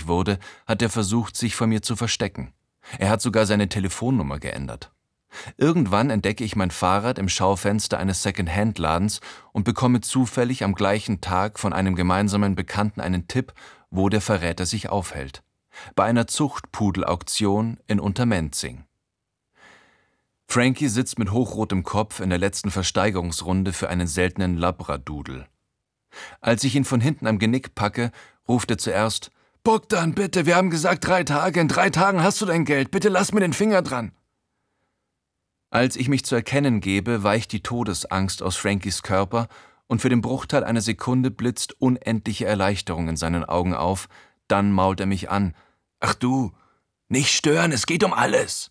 auffällig wurde, hat er versucht, sich vor mir zu verstecken. Er hat sogar seine Telefonnummer geändert. Irgendwann entdecke ich mein Fahrrad im Schaufenster eines Second-Hand-Ladens und bekomme zufällig am gleichen Tag von einem gemeinsamen Bekannten einen Tipp, wo der Verräter sich aufhält. Bei einer Zuchtpudelauktion in Untermenzing. Frankie sitzt mit hochrotem Kopf in der letzten Versteigerungsrunde für einen seltenen Labradoodle. Als ich ihn von hinten am Genick packe, ruft er zuerst: »Bogdan, bitte, wir haben gesagt 3 Tage, in 3 Tagen hast du dein Geld, bitte lass mir den Finger dran.« Als ich mich zu erkennen gebe, weicht die Todesangst aus Frankies Körper und für den Bruchteil einer Sekunde blitzt unendliche Erleichterung in seinen Augen auf, dann mault er mich an: »Ach du, nicht stören, es geht um alles!«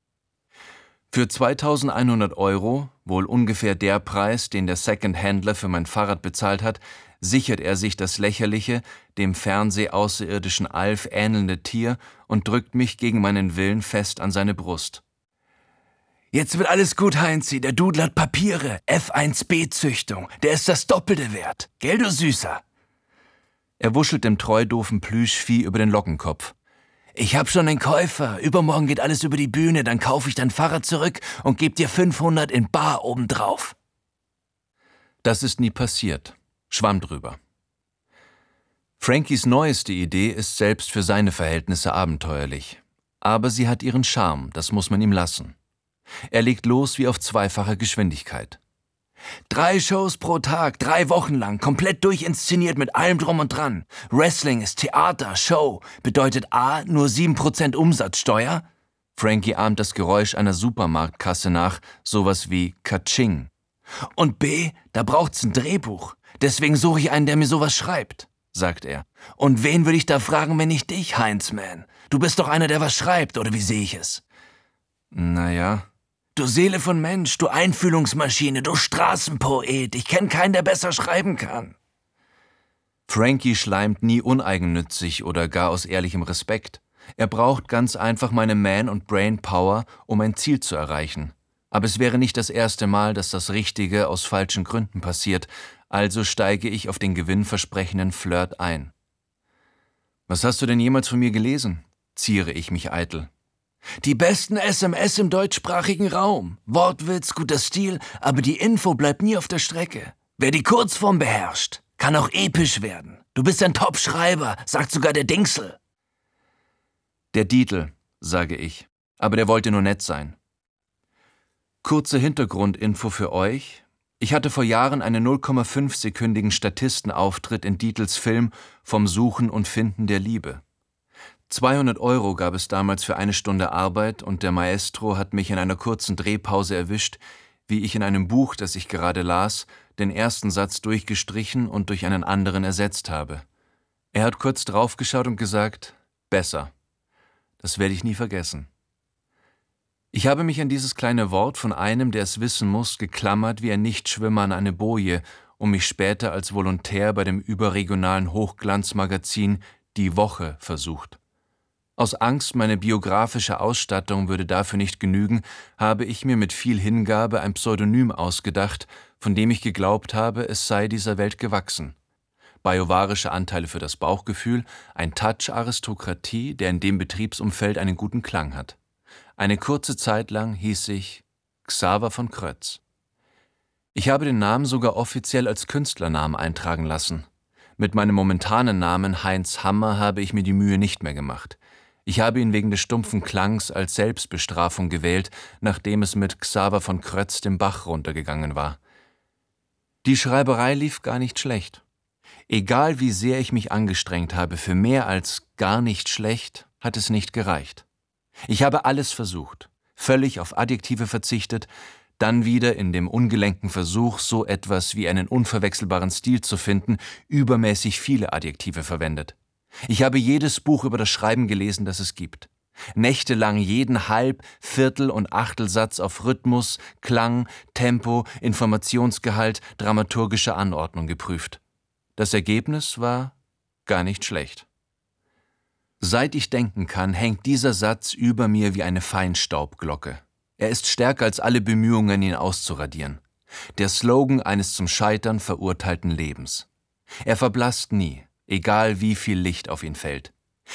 Für 2.100 €, wohl ungefähr der Preis, den der Second-Händler für mein Fahrrad bezahlt hat, sichert er sich das lächerliche, dem Fernseh-außerirdischen Alf ähnelnde Tier und drückt mich gegen meinen Willen fest an seine Brust. »Jetzt wird alles gut, Heinzi, der Dudel hat Papiere, F1B-Züchtung, der ist das Doppelte wert. Gell, du Süßer?« Er wuschelt dem treudoofen Plüschvieh über den Lockenkopf. »Ich hab schon einen Käufer, übermorgen geht alles über die Bühne, dann kaufe ich dein Fahrrad zurück und geb dir 500 in bar obendrauf.« Das ist nie passiert. Schwamm drüber. Frankies neueste Idee ist selbst für seine Verhältnisse abenteuerlich. Aber sie hat ihren Charme, das muss man ihm lassen. Er legt los wie auf zweifacher Geschwindigkeit. 3 Shows pro Tag, 3 Wochen lang, komplett durchinszeniert mit allem drum und dran. Wrestling ist Theater, Show, bedeutet A, nur 7% Umsatzsteuer. Frankie ahmt das Geräusch einer Supermarktkasse nach, sowas wie Katsching. Und B, da braucht's ein Drehbuch. Deswegen suche ich einen, der mir sowas schreibt, sagt er. Und wen würde ich da fragen, wenn nicht dich, Heinzman? Du bist doch einer, der was schreibt, oder wie sehe ich es? Naja. Du Seele von Mensch, du Einfühlungsmaschine, du Straßenpoet, ich kenne keinen, der besser schreiben kann. Frankie schleimt nie uneigennützig oder gar aus ehrlichem Respekt. Er braucht ganz einfach meine Man- und Brainpower, um ein Ziel zu erreichen. Aber es wäre nicht das erste Mal, dass das Richtige aus falschen Gründen passiert, also steige ich auf den gewinnversprechenden Flirt ein. »Was hast du denn jemals von mir gelesen?« ziere ich mich eitel. »Die besten SMS im deutschsprachigen Raum. Wortwitz, guter Stil, aber die Info bleibt nie auf der Strecke. Wer die Kurzform beherrscht, kann auch episch werden. Du bist ein Top-Schreiber, sagt sogar der Dingsel.« »Der Dietl«, sage ich, aber der wollte nur nett sein. Kurze Hintergrundinfo für euch. Ich hatte vor Jahren einen 0,5-sekündigen Statistenauftritt in Dietls Film »Vom Suchen und Finden der Liebe«. 200 € gab es damals für 1 Stunde Arbeit und der Maestro hat mich in einer kurzen Drehpause erwischt, wie ich in einem Buch, das ich gerade las, den ersten Satz durchgestrichen und durch einen anderen ersetzt habe. Er hat kurz draufgeschaut und gesagt: »Besser.« Das werde ich nie vergessen. Ich habe mich an dieses kleine Wort von einem, der es wissen muss, geklammert wie ein Nichtschwimmer an eine Boje, um mich später als Volontär bei dem überregionalen Hochglanzmagazin »Die Woche« versucht. Aus Angst, meine biografische Ausstattung würde dafür nicht genügen, habe ich mir mit viel Hingabe ein Pseudonym ausgedacht, von dem ich geglaubt habe, es sei dieser Welt gewachsen. Biovarische Anteile für das Bauchgefühl, ein Touch Aristokratie, der in dem Betriebsumfeld einen guten Klang hat. Eine kurze Zeit lang hieß ich Xaver von Krötz. Ich habe den Namen sogar offiziell als Künstlernamen eintragen lassen. Mit meinem momentanen Namen Heinz Hammer habe ich mir die Mühe nicht mehr gemacht. Ich habe ihn wegen des stumpfen Klangs als Selbstbestrafung gewählt, nachdem es mit Xaver von Krötz den Bach runtergegangen war. Die Schreiberei lief gar nicht schlecht. Egal wie sehr ich mich angestrengt habe, für mehr als gar nicht schlecht hat es nicht gereicht. Ich habe alles versucht, völlig auf Adjektive verzichtet, dann wieder in dem ungelenken Versuch, so etwas wie einen unverwechselbaren Stil zu finden, übermäßig viele Adjektive verwendet. Ich habe jedes Buch über das Schreiben gelesen, das es gibt. Nächtelang jeden Halb-, Viertel- und Achtelsatz auf Rhythmus, Klang, Tempo, Informationsgehalt, dramaturgische Anordnung geprüft. Das Ergebnis war gar nicht schlecht. Seit ich denken kann, hängt dieser Satz über mir wie eine Feinstaubglocke. Er ist stärker als alle Bemühungen, ihn auszuradieren. Der Slogan eines zum Scheitern verurteilten Lebens. Er verblasst nie, egal wie viel Licht auf ihn fällt.